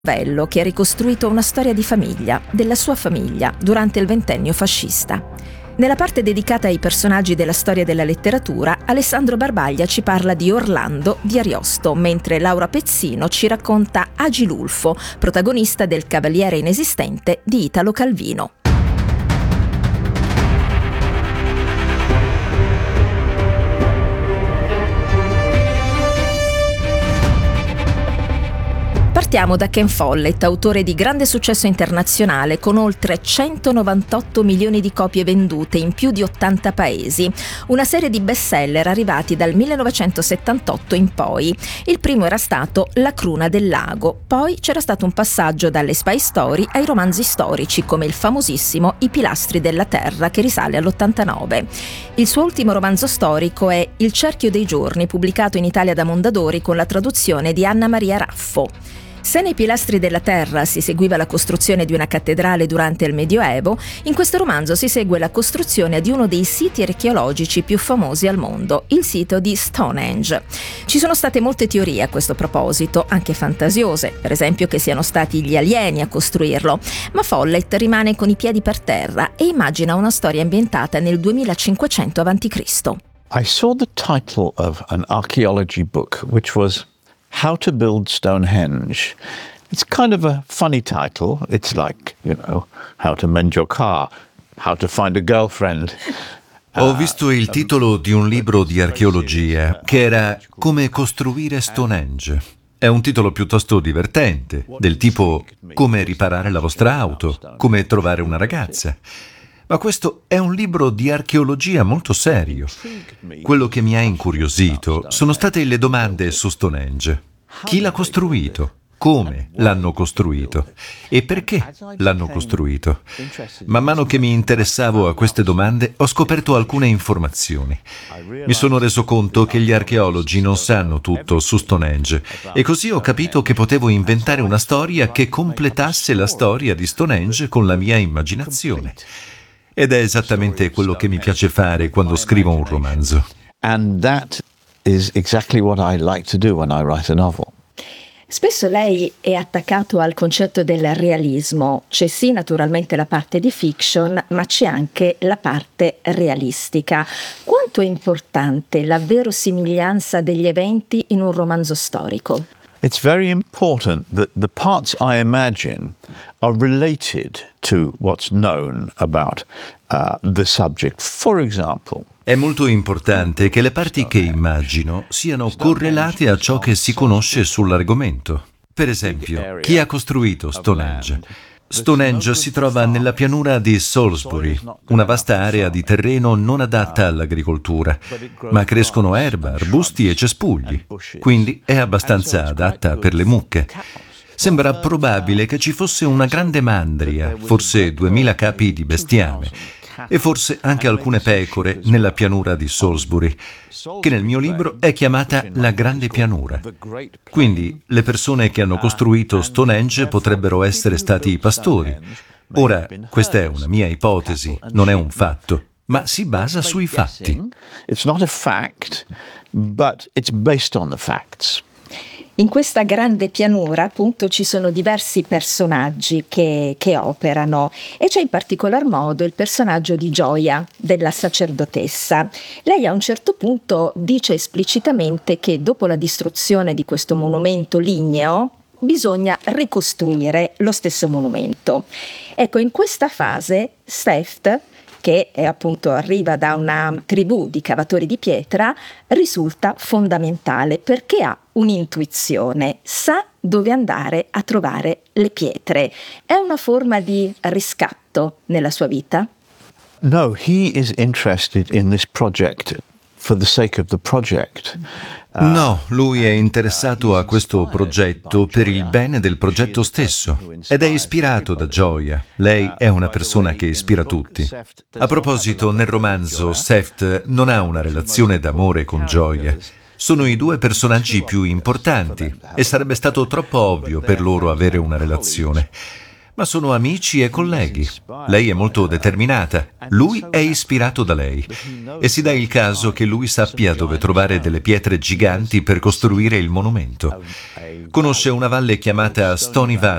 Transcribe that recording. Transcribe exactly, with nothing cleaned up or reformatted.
Novello che ha ricostruito una storia di famiglia, della sua famiglia, durante il ventennio fascista. Nella parte dedicata ai personaggi della storia della letteratura, Alessandro Barbaglia ci parla di Orlando di Ariosto, mentre Laura Pezzino ci racconta Agilulfo, protagonista del Cavaliere inesistente di Italo Calvino. Partiamo da Ken Follett, autore di grande successo internazionale con oltre centonovantotto milioni di copie vendute in più di ottanta paesi, una serie di bestseller arrivati dal millenovecentosettantotto in poi. Il primo era stato La cruna del lago, poi c'era stato un passaggio dalle spy story ai romanzi storici come il famosissimo I pilastri della terra che risale all'ottantanove. Il suo ultimo romanzo storico è Il cerchio dei giorni, pubblicato in Italia da Mondadori con la traduzione di Anna Maria Raffo. Se nei Pilastri della Terra si seguiva la costruzione di una cattedrale durante il Medioevo, in questo romanzo si segue la costruzione di uno dei siti archeologici più famosi al mondo, il sito di Stonehenge. Ci sono state molte teorie a questo proposito, anche fantasiose, per esempio che siano stati gli alieni a costruirlo, ma Follett rimane con i piedi per terra e immagina una storia ambientata nel duemilacinquecento avanti Cristo. I saw the title of an archaeology book which was How to Build Stonehenge. It's kind of a funny title. It's like, you know, how to mend your car, how to find a girlfriend. Ho visto il titolo di un libro di archeologia che era Come costruire Stonehenge. È un titolo piuttosto divertente, del tipo Come riparare la vostra auto, come trovare una ragazza. Ma questo è un libro di archeologia molto serio. Quello che mi ha incuriosito sono state le domande su Stonehenge. Chi l'ha costruito? Come l'hanno costruito? E perché l'hanno costruito? Man mano che mi interessavo a queste domande ho scoperto alcune informazioni. Mi sono reso conto che gli archeologi non sanno tutto su Stonehenge e così ho capito che potevo inventare una storia che completasse la storia di Stonehenge con la mia immaginazione. Ed è esattamente quello che mi piace fare quando scrivo un romanzo. And that is exactly what I like to do when I write a novel. Spesso lei è attaccato al concetto del realismo. C'è sì naturalmente la parte di fiction, ma c'è anche la parte realistica. Quanto è importante la verosimiglianza degli eventi in un romanzo storico? It's very important that the parts I imagine are related to what's known about uh, the subject. For example, è molto importante che le parti che immagino siano correlate a ciò che si conosce sull'argomento. Per esempio, chi ha costruito Stonehenge? Stonehenge si trova nella pianura di Salisbury, una vasta area di terreno non adatta all'agricoltura, ma crescono erba, arbusti e cespugli, quindi è abbastanza adatta per le mucche. Sembra probabile che ci fosse una grande mandria, forse duemila capi di bestiame, e forse anche alcune pecore nella pianura di Salisbury, che nel mio libro è chiamata la Grande Pianura. Quindi le persone che hanno costruito Stonehenge potrebbero essere stati i pastori. Ora, questa è una mia ipotesi, non è un fatto, ma si basa sui fatti. It's not a fact, but it's based on the facts. In questa grande pianura, appunto, ci sono diversi personaggi che, che operano e c'è in particolar modo il personaggio di Gioia, della sacerdotessa. Lei a un certo punto dice esplicitamente che dopo la distruzione di questo monumento ligneo bisogna ricostruire lo stesso monumento. Ecco, in questa fase Seft, che è appunto arriva da una tribù di cavatori di pietra, risulta fondamentale perché ha un'intuizione, sa dove andare a trovare le pietre. È una forma di riscatto nella sua vita? No, he is interested in this project for the sake of the project. No, lui è interessato a questo progetto per il bene del progetto stesso ed è ispirato da Gioia. Lei è una persona che ispira tutti. A proposito, nel romanzo Seft non ha una relazione d'amore con Gioia. Sono i due personaggi più importanti e sarebbe stato troppo ovvio per loro avere una relazione. ma sono amici e colleghi. Lei è molto determinata, lui è ispirato da lei e si dà il caso che lui sappia dove trovare delle pietre giganti per costruire il monumento. Conosce una valle chiamata Stony Valley